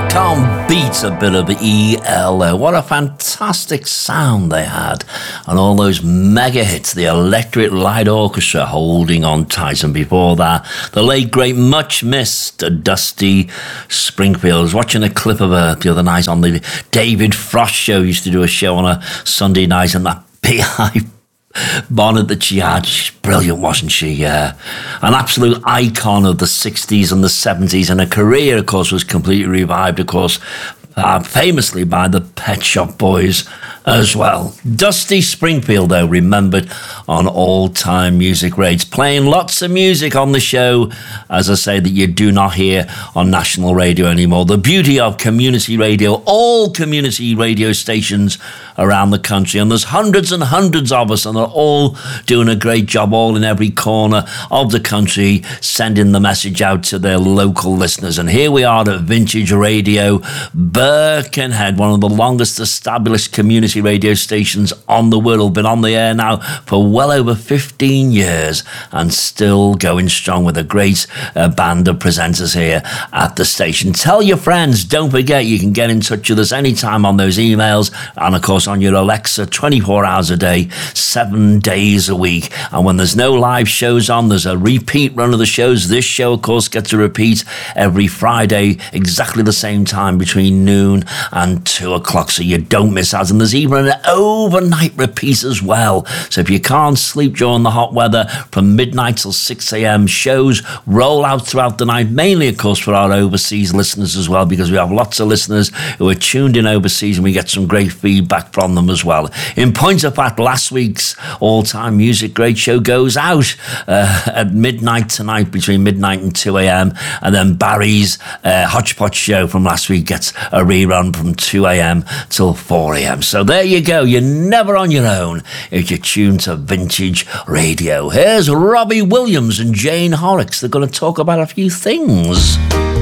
Can't beat a bit of ELO. What a fantastic sound they had. And all those mega hits, the Electric Light Orchestra, Holding On Tight. And before that, the late, great, much missed Dusty Springfield. I was watching a clip of her the other night on the David Frost show. He used to do a show on a Sunday night, and that PI bonnet that she had, she's brilliant, wasn't she? An absolute icon of the 60s and the 70s, and her career, of course, was completely revived, of course, famously by the Pet Shop Boys as well. Dusty Springfield, though, remembered on all-time music rates, playing lots of music on the show, as I say, that you do not hear on national radio anymore. The beauty of community radio, all community radio stations around the country, and there's hundreds and hundreds of us, and they're all doing a great job, all in every corner of the country, sending the message out to their local listeners. And here we are at Vintage Radio Birkenhead, one of the longest established community radio stations on the world. Been on the air now for well over 15 years and still going strong with a great band of presenters here at the station. Tell your friends, don't forget you can get in touch with us anytime on those emails, and of course on your Alexa 24 hours a day, 7 days a week. And when there's no live shows on, there's a repeat run of the shows. This show, of course, gets a repeat every Friday, exactly the same time, between noon and 2 o'clock, so you don't miss out. And there's even an overnight repeat as well. So if you can't sleep during the hot weather, from midnight till 6 a.m, shows roll out throughout the night, mainly, of course, for our overseas listeners as well, because we have lots of listeners who are tuned in overseas, and we get some great feedback from them as well. In point of fact, last week's all-time music great show goes out at midnight tonight, between midnight and 2 a.m, and then Barry's Hodgepodge show from last week gets a rerun from 2 a.m. till 4 a.m. So there you go. You're never on your own if you're tuned to Vintage Radio. Here's Robbie Williams and Jane Horrocks. They're going to talk about a few things.